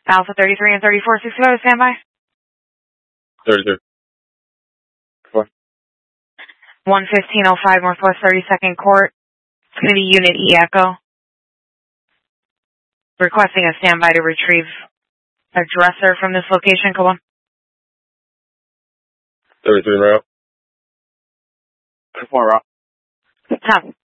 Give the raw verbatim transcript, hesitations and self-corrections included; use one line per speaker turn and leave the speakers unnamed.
Alpha thirty-three and thirty-four sixty-five, standby.
thirty-three.
one fifteen oh five Northwest thirty-second Court. It's going to be Unit E Echo. Requesting a standby to retrieve a dresser from this location. Come on.
thirty-three route.
Four route.
Top.